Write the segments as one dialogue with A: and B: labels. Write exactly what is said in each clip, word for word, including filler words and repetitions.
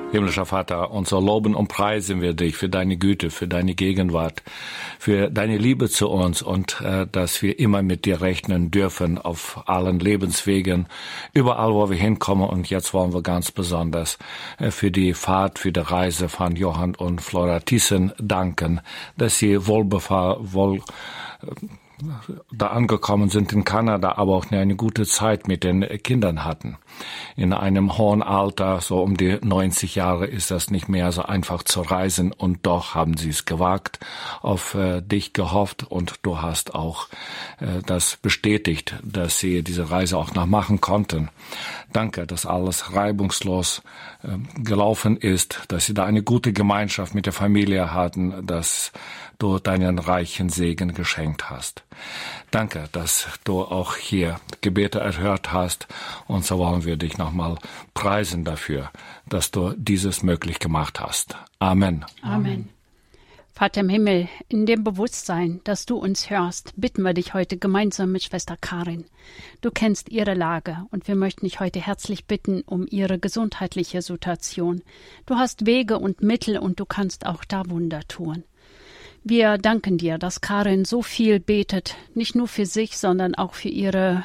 A: Himmlischer Vater, und so loben und preisen wir dich für deine Güte, für deine Gegenwart, für deine Liebe zu uns und äh, dass wir immer mit dir rechnen dürfen auf allen Lebenswegen, überall, wo wir hinkommen. Und jetzt wollen wir ganz besonders äh, für die Fahrt, für die Reise von Johann und Flora Thyssen danken, dass sie wohlbefahr, wohl äh, da angekommen sind in Kanada, aber auch eine gute Zeit mit den Kindern hatten. In einem hohen Alter, so um die neunzig Jahre, ist das nicht mehr so einfach zu reisen, und doch haben sie es gewagt, auf äh, dich gehofft, und du hast auch äh, das bestätigt, dass sie diese Reise auch noch machen konnten. Danke, dass alles reibungslos äh, gelaufen ist, dass sie da eine gute Gemeinschaft mit der Familie hatten, dass du deinen reichen Segen geschenkt hast. Danke, dass du auch hier Gebete erhört hast, und so wollen wir dich nochmal preisen dafür, dass du dieses möglich gemacht hast. Amen.
B: Amen. Vater im Himmel, in dem Bewusstsein, dass du uns hörst, bitten wir dich heute gemeinsam mit Schwester Karin. Du kennst ihre Lage, und wir möchten dich heute herzlich bitten um ihre gesundheitliche Situation. Du hast Wege und Mittel, und du kannst auch da Wunder tun. Wir danken dir, dass Karin so viel betet, nicht nur für sich, sondern auch für ihre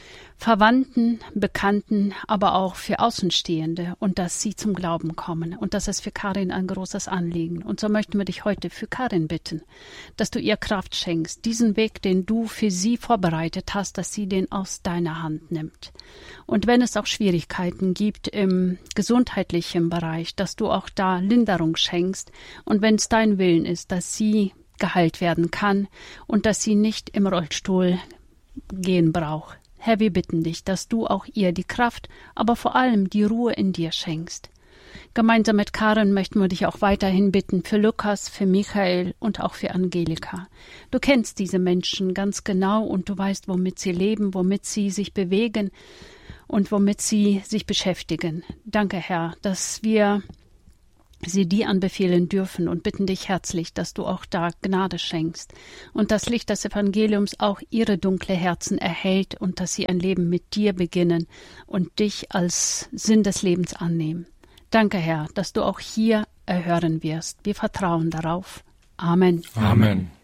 B: Verwandten, Bekannten, aber auch für Außenstehende, und dass sie zum Glauben kommen. Und das ist für Karin ein großes Anliegen. Und so möchten wir dich heute für Karin bitten, dass du ihr Kraft schenkst, diesen Weg, den du für sie vorbereitet hast, dass sie den aus deiner Hand nimmt. Und wenn es auch Schwierigkeiten gibt im gesundheitlichen Bereich, dass du auch da Linderung schenkst, und wenn es dein Willen ist, dass sie geheilt werden kann und dass sie nicht im Rollstuhl gehen braucht. Herr, wir bitten dich, dass du auch ihr die Kraft, aber vor allem die Ruhe in dir schenkst. Gemeinsam mit Karin möchten wir dich auch weiterhin bitten für Lukas, für Michael und auch für Angelika. Du kennst diese Menschen ganz genau, und du weißt, womit sie leben, womit sie sich bewegen und womit sie sich beschäftigen. Danke, Herr, dass wir sie dir anbefehlen dürfen, und bitten dich herzlich, dass du auch da Gnade schenkst und das Licht des Evangeliums auch ihre dunkle Herzen erhellt, und dass sie ein Leben mit dir beginnen und dich als Sinn des Lebens annehmen. Danke, Herr, dass du auch hier erhören wirst. Wir vertrauen darauf. Amen.
A: Amen.